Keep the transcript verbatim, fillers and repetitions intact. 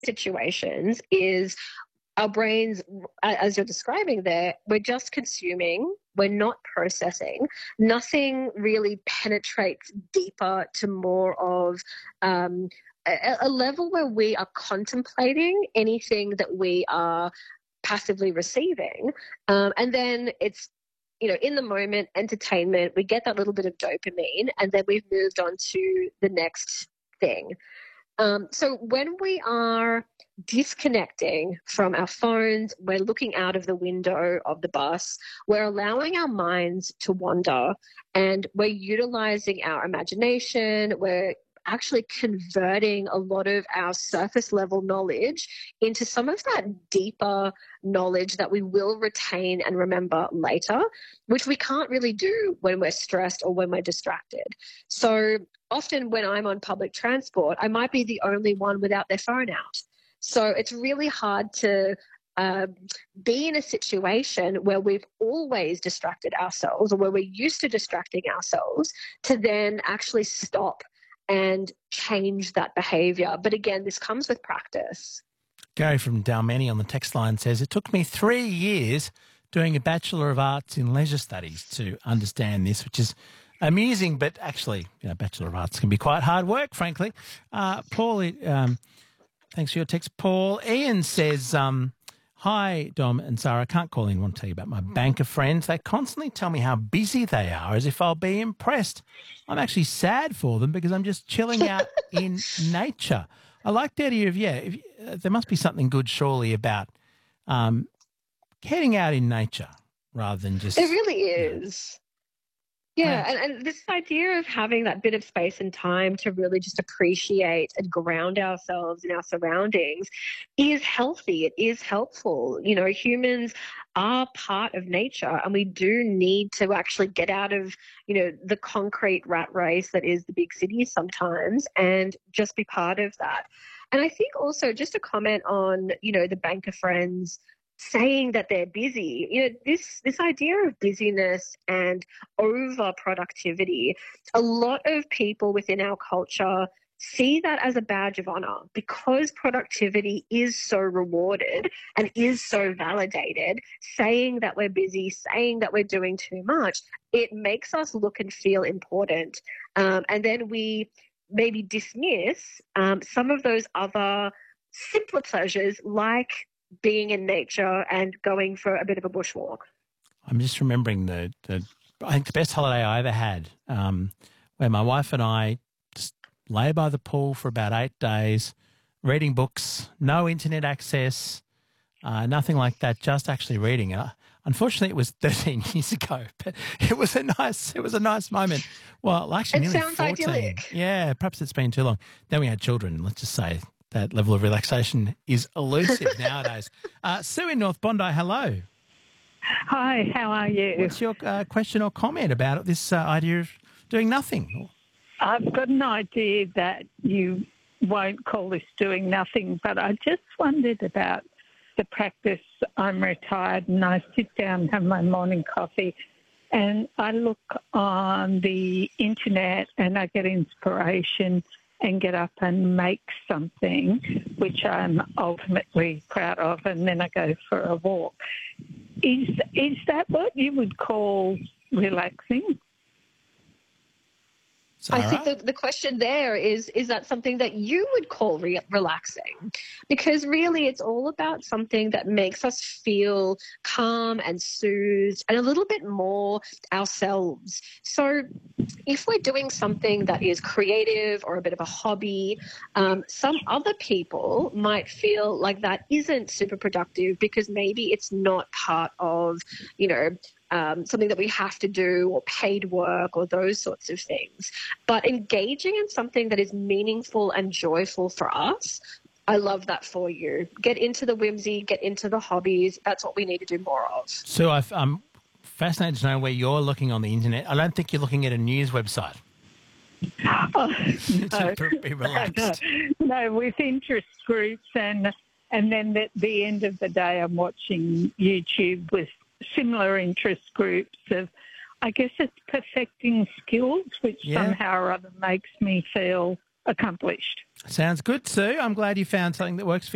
situations is our brains, as you're describing there, we're just consuming, we're not processing. Nothing really penetrates deeper to more of um, a, a level where we are contemplating anything that we are passively receiving. Um, and then it's, you know, in the moment, entertainment, we get that little bit of dopamine, and then we've moved on to the next thing. Um, so when we are disconnecting from our phones, we're looking out of the window of the bus, we're allowing our minds to wander, and we're utilizing our imagination, we're actually converting a lot of our surface level knowledge into some of that deeper knowledge that we will retain and remember later, which we can't really do when we're stressed or when we're distracted. So often when I'm on public transport, I might be the only one without their phone out. So it's really hard to um, be in a situation where we've always distracted ourselves, or where we're used to distracting ourselves, to then actually stop and change that behaviour. But again, this comes with practice. Gary from Dalmeny on the text line says, it took me three years doing a Bachelor of Arts in Leisure Studies to understand this, which is amusing, but actually, you know, Bachelor of Arts can be quite hard work, frankly. Uh, Paul, um, thanks for your text. Paul, Ian says, um, hi, Dom and Sarah. I can't call in. I want to tell you about my banker friends. They constantly tell me how busy they are, as if I'll be impressed. I'm actually sad for them because I'm just chilling out in nature. I like the idea of, yeah, if, uh, there must be something good surely about um, getting out in nature rather than just... It really is. You know, Yeah, and, and this idea of having that bit of space and time to really just appreciate and ground ourselves in our surroundings is healthy. It is helpful. You know, humans are part of nature, and we do need to actually get out of, you know, the concrete rat race that is the big cities sometimes, and just be part of that. And I think also just a comment on, you know, the banker friends saying that they're busy. You know, this this idea of busyness and over productivity, a lot of people within our culture see that as a badge of honor, because productivity is so rewarded and is so validated. Saying that we're busy, saying that we're doing too much, it makes us look and feel important. Um, and then we maybe dismiss um, some of those other simpler pleasures, like being in nature and going for a bit of a bushwalk. I'm just remembering the, the I think the best holiday I ever had, um, where my wife and I just lay by the pool for about eight days, reading books, no internet access, uh, nothing like that, just actually reading. Uh, unfortunately, it was thirteen years ago, but it was a nice, it was a nice moment. Well, actually, it nearly sounds fourteen. idyllic. Yeah, perhaps it's been too long. Then we had children. Let's just say that level of relaxation is elusive nowadays. Uh, Sue in North Bondi, hello. Hi, how are you? What's your uh, question or comment about this uh, idea of doing nothing? I've got an idea that you won't call this doing nothing, but I just wondered about the practice. I'm retired and I sit down and have my morning coffee, and I look on the internet and I get inspiration and get up and make something, which I'm ultimately proud of, and then I go for a walk. Is is that what you would call relaxing? Sarah? I think the, the question there is, is that something that you would call re- relaxing? Because really it's all about something that makes us feel calm and soothed and a little bit more ourselves. So if we're doing something that is creative or a bit of a hobby, um, some other people might feel like that isn't super productive because maybe it's not part of, you know, Um, something that we have to do, or paid work, or those sorts of things. But engaging in something that is meaningful and joyful for us, I love that for you. Get into the whimsy, get into the hobbies. That's what we need to do more of. So I've, I'm fascinated to know where you're looking on the internet. I don't think you're looking at a news website. Oh, no. To be relaxed. No, no, with interest groups, and and then at the end of the day I'm watching YouTube with similar interest groups of, I guess it's perfecting skills, which Yeah. somehow or other makes me feel accomplished. Sounds good, Sue. I'm glad you found something that works for you.